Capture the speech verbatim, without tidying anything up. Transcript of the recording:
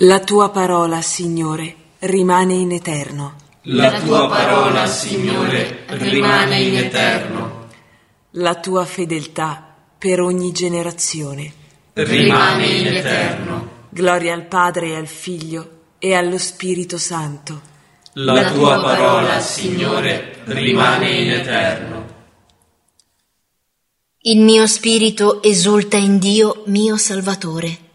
La tua parola, Signore, rimane in eterno. La tua parola, Signore, rimane in eterno. La tua fedeltà per ogni generazione rimane in eterno. Gloria al Padre e al Figlio e allo Spirito Santo. La tua parola, Signore, rimane in eterno. Il mio spirito esulta in Dio, mio Salvatore,